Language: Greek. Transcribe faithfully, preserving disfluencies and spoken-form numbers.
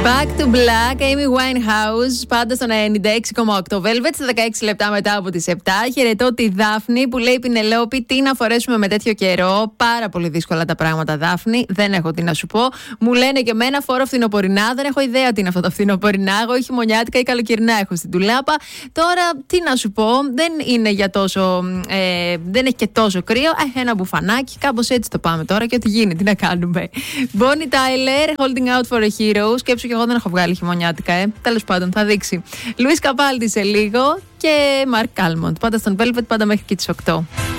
Back to Black, Amy Winehouse, πάντα στο ενενήντα έξι κόμμα οκτώ Velvet, στα δεκαέξι λεπτά μετά από τις επτά. Χαιρετώ τη Δάφνη που λέει: Πινελόπη, τι να φορέσουμε με τέτοιο καιρό. Πάρα πολύ δύσκολα τα πράγματα, Δάφνη. Δεν έχω τι να σου πω. Μου λένε και εμένα φόρο φθινοπορεινά. Δεν έχω ιδέα τι είναι αυτό το φθινοπορεινά. Εγώ ή χειμωνιάτικα ή καλοκαιρινά έχω στην τουλάπα. Τώρα, τι να σου πω, δεν είναι για τόσο. Ε, δεν έχει και τόσο κρύο. Ε, ένα μπουφανάκι, κάπως έτσι το πάμε τώρα και ό,τι γίνει, τι να κάνουμε. Bonnie Tyler, Holding Out for a Hero. Σκέψου και εγώ δεν έχω βγάλει χειμωνιάτικα, ε. Τέλος πάντων, θα δείξει. Λουίς Καπάλτη σε λίγο και Mark Almond. Πάντα στον Velvet, πάντα μέχρι και τις οκτώ.